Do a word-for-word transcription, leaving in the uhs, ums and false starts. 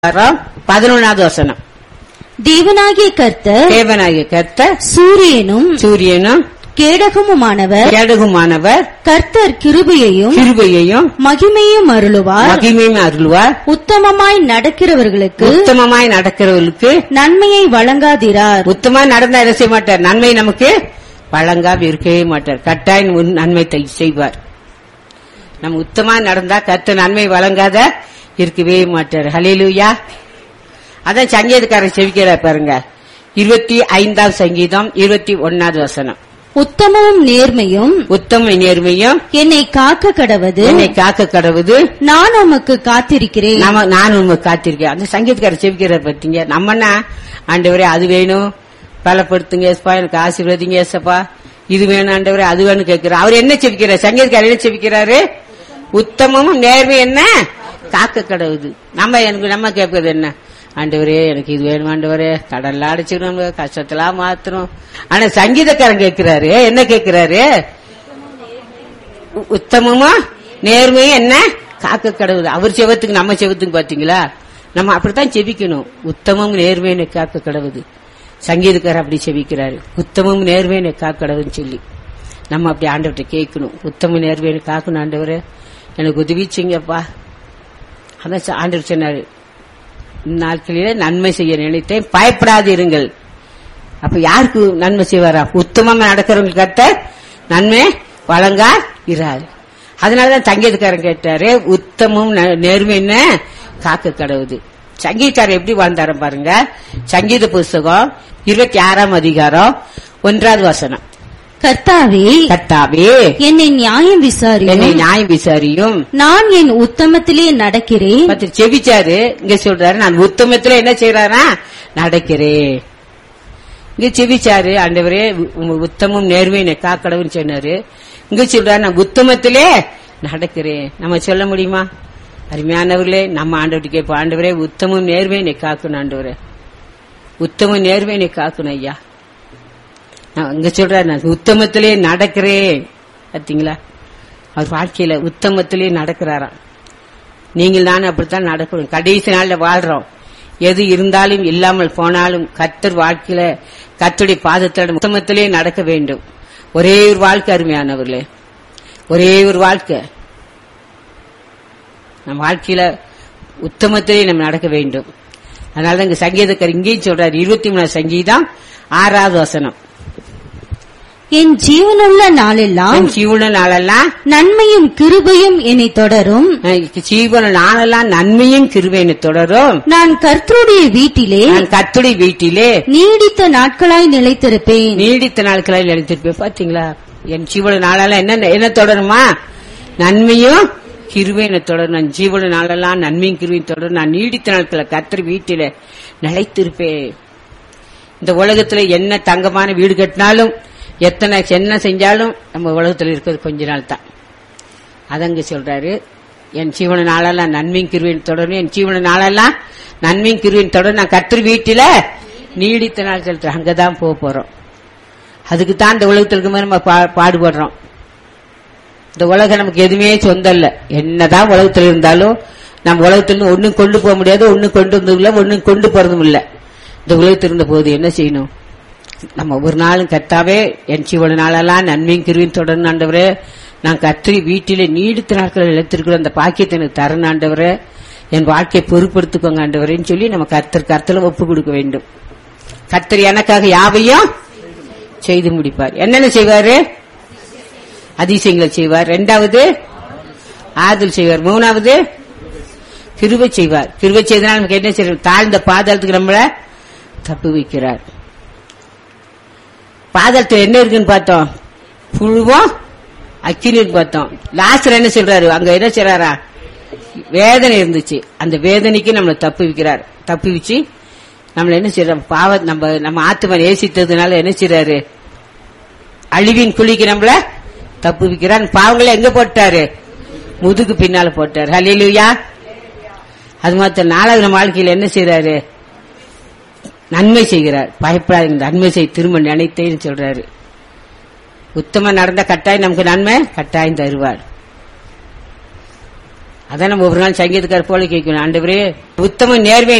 பதினொன்றாவது வசனம். தேவனாகிய கர்த்தர் தேவனாகிய கர்த்தர் சூரியனும் சூரியனும் கேடகமுமானவர். கேடகமானவர். கர்த்தர் கிருபையையும் கிருபையையும் மகிமையும் அருளுவார். மகிமையும் அருள்வார். உத்தமமாய் நடக்கிறவர்களுக்கு உத்தமமாய் நடக்கிறவர்களுக்கு நன்மையை வழங்காதிரார். உத்தமமாய் நடந்தா என்ன செய்ய மாட்டார்? நன்மை நமக்கு வழங்காம இருக்கவே மாட்டார். கட்டாயம் உன் நன்மை தை- செய்வார். நம்ம உத்தமா நடந்தா கர்த்தர் நன்மை வழங்காத இருக்கவே மாட்டார். ஹல்லேலூயா. அதான் சங்கீதக்காரர் செவிக்கிறார் பாருங்க. இருபத்தி ஐந்தாவது சங்கீதம் இருபத்தி ஒன்னாவது வசனம். உத்தமமும் நேர்மையும் உத்தம நேர்மையும் என்னை காக்க கடவது. என்னை காக்க கடவுது. நான் உமக்கு காத்திருக்கிறேன். நாம நான் உண்மை காத்திருக்கேன். அந்த சங்கீதக்காரர் செவிக்கிறார் பார்த்தீங்க. நம்மன்னா ஆண்டவரே அது வேணும், பலப்படுத்துங்க ஏசப்பா, எனக்கு ஆசீர்வதிங்க ஏசப்பா, இது வேணும் ஆண்டவரே, அது வேணும் கேட்கிறார். அவர் என்ன செவிக்கிறார்? சங்கீதக்காரர் என்ன செவிக்கிறாரு? உத்தமமும் நேர்மை என்ன காக்க கடவுது. நம்ம எனக்கு நம்ம கேட்பது என்ன? ஆண்டவரே எனக்கு இது வேணும் ஆண்டவரே, கடல்ல அடிச்சுக்கணும், கஷ்டத்தெல்லாம் மாத்தணும். ஆனா சங்கீதக்காரன் கேட்கிறாரு, என்ன கேட்கிறாரு? உத்தமமும் நேர்மையும் என்ன காக்க கடவுது. அவர் செவத்துக்கு நம்ம செவத்துக்கு பாத்தீங்களா? நம்ம அப்படித்தான் செபிக்கணும். உத்தமமும் நேர்மையை காக்க கடவுது. சங்கீதக்காரர் அப்படி செபிக்கிறாரு, உத்தமமும் நேர்மையை காக்க கடவுன்னு சொல்லி. நம்ம அப்படி ஆண்டவர்கிட்ட கேட்கணும். உத்தம நேர்மையை காக்கணும் ஆண்டவரே, எனக்கு உதவி செய்யுங்கப்பா. அதான் ஆண்டவர் சொன்னாரு, நாட்களில நன்மை செய்ய நினைத்தேன், பயப்படாதிருங்கள். அப்ப யாருக்கு நன்மை செய்வாரா? உத்தமமா நடக்கிறவங்களுக்கு கர்த்தர் நன்மை வழங்கா இராது. அதனாலதான் சங்கீதக்காரன் கேட்டாரு, உத்தமும் நேர்மை என்ன காக்க கடவுது. சங்கீதக்காரர் எப்படி வாழ்ந்தார பாருங்க. சங்கீத புஸ்தகம் இருபத்தி ஆறாம் அதிகாரம் ஒன்றாவது வசனம். கர்த்தாவே கர்த்தாவே என்னை நியாயம் என்னை விசாரியும். நியாயம் விசாரியும். நான் என் உத்தமத்திலே நடக்கிறேன். பத்து செபிச்சாரு. இங்க சொல்றாரு, நான் உத்தமத்துல என்ன செய்யறாரா நடக்கிறேன். இங்க செபிச்சாரு, ஆண்டவரே உங்க உத்தமும் நேர்மையை காக்கடவுன்னு சொன்னாரு. இங்க சொல்றாரு, நான் உத்தமத்திலே நடக்கிறேன். நம்ம சொல்ல முடியுமா? அருமையானவர்களே, நம்ம ஆண்டவர்கிட்ட கேட்போம், ஆண்டவரே உத்தமும் நேர்மையை காக்கணும் ஆண்டவரே, உத்தம நேர்மையை காக்கணும் ஐயா. நான் இங்க சொல்றாரு, நான் உத்தமத்திலே நடக்கிறேன். பாத்தீங்களா? அவர் வாழ்க்கையில உத்தமத்திலே நடக்கிறாராம். நீங்கள் தான் அப்படித்தான் நடக்கணும். கடைசி நாள்ல வாழ்றோம். எது இருந்தாலும் இல்லாமல் போனாலும் கர்த்தர் வாழ்க்கையில கர்த்தருடைய பாதத்தோட உத்தமத்திலே நடக்க வேண்டும். ஒரே ஒரு வாழ்க்கை அருமையானவர்களே, ஒரே ஒரு வாழ்க்கை. நம் வாழ்க்கையில உத்தமத்திலே நம்ம நடக்க வேண்டும். அதனால இங்க சங்கீதக்காரர் இங்கேயும் சொல்றாரு, இருபத்தி மூணாவது சங்கீதம் ஆறாவது வசனம். என் ஜீவனுள்ள நாளெல்லாம் ஜீவன நாளெல்லாம் நன்மையும் கிருபையும் என்னை தொடரும். ஜீவன நாளெல்லாம் நன்மையும் கிருபையும் தொடரும். நான் கர்த்தருடைய வீட்டிலே நான் கர்த்தருடைய வீட்டிலே நீடித்த நாட்களாய் நிலைத்திருப்பேன். நீடித்த நாட்களாய் நிலைத்திருப்பேன். பாத்தீங்களா? என் ஜீவன நாளெல்லாம் என்ன என்ன தொடருமா? நன்மையும் கிருபையும் தொடரும். நான் ஜீவன நாளெல்லாம் நன்மையும் கிருபையும் தொடரும். நான் நீடித்த நாட்களை கர்த்தர் வீட்டில நிலைத்திருப்பேன். இந்த உலகத்துல என்ன தங்கமான வீடு கட்டினாலும், எத்தனை என்ன செஞ்சாலும் நம்ம உலகத்தில் இருக்கிறது கொஞ்ச நாள் தான். அதங்க சொல்றாரு, என் ஜீவன நாளெல்லாம் நன்மையும் கிருபையும் தொடரும். என் ஜீவன நாளெல்லாம் நன்மையும் கிருபையும் தொடரும். நான் கர்த்தர் வீட்டில நீடித்த நாள் செலுத்துறேன். அங்கதான் போக போறோம். அதுக்கு தான் இந்த உலகத்தில் இருக்கும்போது நம்ம பாடுபடுறோம். இந்த உலகம் நமக்கு எதுவுமே சொந்தம் இல்ல. என்னதான் உலகத்தில் இருந்தாலும் நம்ம உலகத்திலிருந்து ஒன்னும் கொண்டு போக முடியாது, ஒன்னும் கொண்டு வந்ததும் இல்ல, ஒன்னும் கொண்டு போறதும் இல்ல. இந்த உலகத்தில் இருந்த போது என்ன செய்யணும்? நம்ம ஒரு நாளும் கர்த்தாவே என் ஜீவன நாளெல்லாம் நன்மையும் கிருபையும் தொடர்ந்து ஆண்டவரே, நான் கர்த்தரி வீட்டிலே நீடித்த நாட்கள் இழத்திருக்கிற அந்த பாக்கியத்தை எனக்கு தரணும் ஆண்டவரே, என் வாழ்க்கையை பொறுப்படுத்திக்கோங்க ஆண்டவரேன்னு சொல்லி நம்ம கர்த்தர் கர்த்தல ஒப்பு கொடுக்க வேண்டும். கர்த்தர் எனக்காக யாவையும் செய்து முடிப்பார். என்னென்ன செய்வாரு? அதிசயங்களை செய்வார். இரண்டாவது ஆறுதல் செய்வார். மூணாவது கிருபை செய்வார். கிருபை செய்தனால் நமக்கு என்ன செய்வார்? தாழ்ந்த பாதாளத்துக்கு நம்மள தப்பு வைக்கிறார். பாதாளத்தில் என்ன இருக்குன்னு பார்த்தோம், புழுவும் அக்கினின்னு பார்த்தோம். லாஸ்டர் என்ன சொல்றாரு? அங்க என்ன செய்றாரா? வேதனை இருந்துச்சு. அந்த வேதனைக்கு நம்மளை தப்பு வைக்கிறார். தப்பு வச்சு நம்மள என்ன செய்யறோம்? பாவ நம்ம நம்ம ஆத்மா நேசித்ததுனால என்ன செய்யறாரு? அழிவின் குழிக்கு நம்மள தப்பு வைக்கிறார். பாவங்களை எங்க போட்டாரு? முதுகு பின்னால போட்டாரு. ஹல்லேலூயா. அது மாத்திரம் நாலாவது நம்ம வாழ்க்கையில என்ன செய்யறாரு? நன்மை செய்கிறார். பயப்படாதீங்க, நன்மை செய், திரும்ப நினைத்தேன்னு சொல்றாரு. உத்தம நடந்த கட்டாயம் நமக்கு நன்மை கட்டாயம் தருவார். அதான் நம்ம ஒரு நாள் சங்கீதக்கார போல கேட்கணும், ஆண்டவரே உத்தம நேர்மை